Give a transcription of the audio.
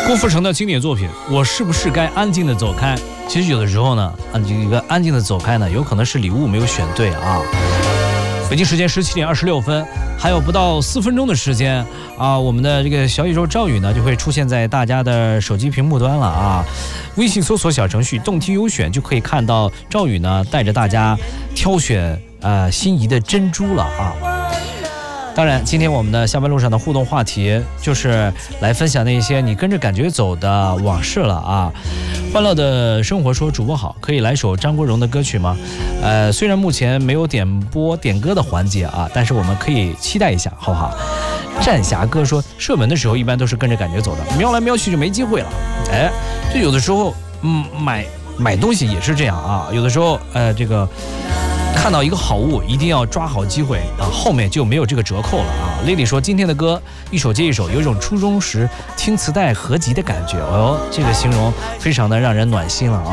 郭富城的经典作品《我是不是该安静的走开》，其实有的时候呢，一个安静的走开呢，有可能是礼物没有选对啊。北京时间17点26分，还有不到4分钟的时间啊，我们的这个小宇宙赵宇呢就会出现在大家的手机屏幕端了啊。微信搜索小程序动听优选就可以看到赵宇呢带着大家挑选心仪的珍珠了啊。当然，今天我们的下班路上的互动话题就是来分享那些你跟着感觉走的往事了啊。欢乐的生活说，主播好，可以来首张国荣的歌曲吗？虽然目前没有点歌的环节啊，但是我们可以期待一下，好不好？战侠哥说，射门的时候一般都是跟着感觉走的，瞄来瞄去就没机会了。就有的时候，买东西也是这样啊，有的时候这个。看到一个好物一定要抓好机会啊，后面就没有这个折扣了啊。Lily 说，今天的歌一首接一首，有一种初中时听磁带合集的感觉。这个形容非常的让人暖心了啊。